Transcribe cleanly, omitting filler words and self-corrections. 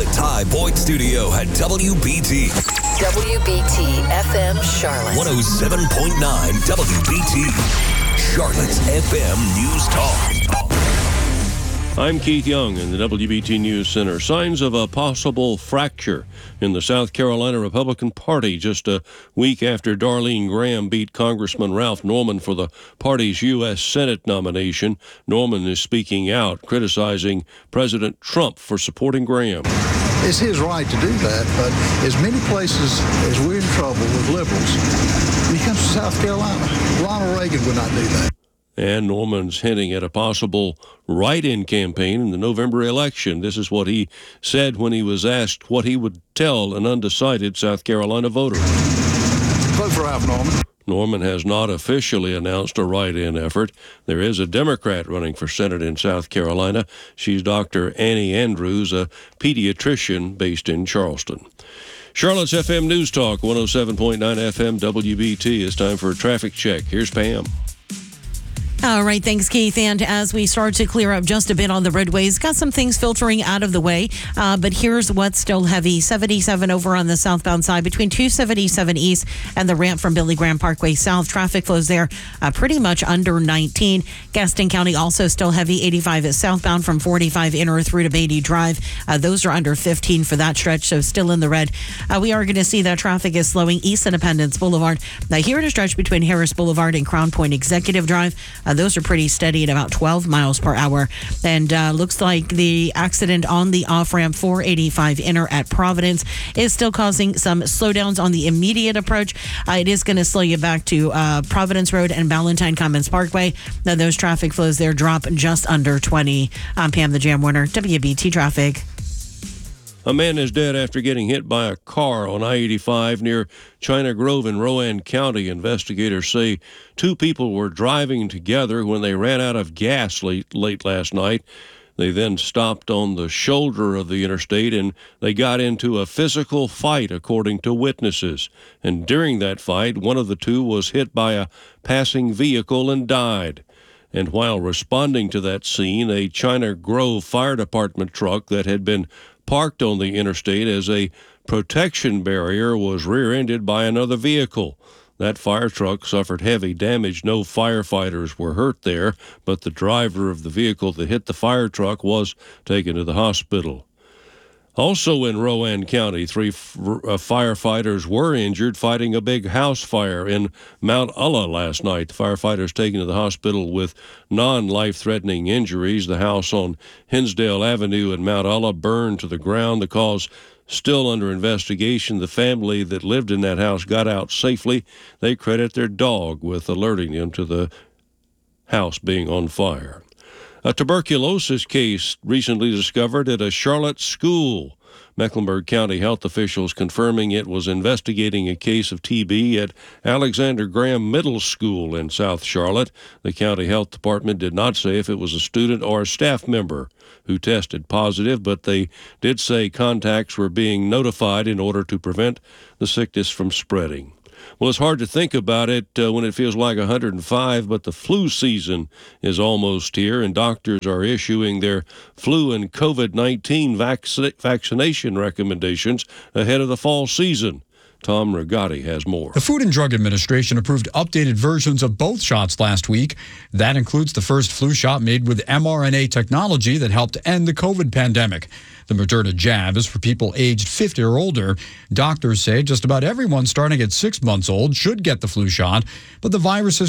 the Ty Boyd Studio at WBT. WBT FM Charlotte. 107.9 WBT. Charlotte's FM News Talk. I'm Keith Young in the WBT News Center. Signs of a possible fracture in the South Carolina Republican Party just a week after Darlene Graham beat Congressman Ralph Norman for the party's U.S. Senate nomination. Norman is speaking out, criticizing President Trump for supporting Graham. It's his right to do that, but as many places as we're in trouble with liberals, when it comes to South Carolina, Ronald Reagan would not do that. And Norman's hinting at a possible write-in campaign in the November election. This is what he said when he was asked what he would tell an undecided South Carolina voter. Vote for Ralph Norman. Norman has not officially announced a write-in effort. There is a Democrat running for Senate in South Carolina. She's Dr. Annie Andrews, a pediatrician based in Charleston. Charlotte's FM News Talk, 107.9 FM WBT. It's time for a traffic check. Here's Pam. All right, thanks, Keith. And as we start to clear up just a bit on the roadways, got some things filtering out of the way. But here's what's still heavy. 77 over on the southbound side between 277 East and the ramp from Billy Graham Parkway South. Traffic flows there pretty much under 19. Gaston County also still heavy. 85 is southbound from 45 inner through to Beatty Drive. Those are under 15 for that stretch, so still in the red. We are going to see that traffic is slowing east Independence Boulevard. Now, here in a stretch between Harris Boulevard and Crown Point Executive Drive. Those are pretty steady at about 12 miles per hour. And looks like the accident on the off-ramp 485 inner at Providence is still causing some slowdowns on the immediate approach. It is going to slow you back to Providence Road and Valentine Commons Parkway. Now, those traffic flows there drop just under 20. I'm Pam the Jam Warner, WBT Traffic. A man is dead after getting hit by a car on I-85 near China Grove in Rowan County. Investigators say two people were driving together when they ran out of gas late last night. They then stopped on the shoulder of the interstate and they got into a physical fight, according to witnesses. And during that fight, one of the two was hit by a passing vehicle and died. And while responding to that scene, a China Grove Fire Department truck that had been parked on the interstate as a protection barrier was rear-ended by another vehicle. That fire truck suffered heavy damage. No firefighters were hurt there, but the driver of the vehicle that hit the fire truck was taken to the hospital. Also in Rowan County, three firefighters were injured fighting a big house fire in Mount Ulla last night. The firefighters taken to the hospital with non-life-threatening injuries. The house on Hinsdale Avenue in Mount Ulla burned to the ground. The cause still under investigation. The family that lived in that house got out safely. They credit their dog with alerting them to the house being on fire. A tuberculosis case recently discovered at a Charlotte school. Mecklenburg County health officials confirming it was investigating a case of TB at Alexander Graham Middle School in South Charlotte. The county health department did not say if it was a student or a staff member who tested positive, but they did say contacts were being notified in order to prevent the sickness from spreading. Well, it's hard to think about it when it feels like 105, but the flu season is almost here, and doctors are issuing their flu and COVID-19 vaccination recommendations ahead of the fall season. Tom Rigotti has more. The Food and Drug Administration approved updated versions of both shots last week. That includes the first flu shot made with mRNA technology that helped end the COVID pandemic. The Moderna jab is for people aged 50 or older. Doctors say just about everyone starting at 6 months old should get the flu shot, but the virus is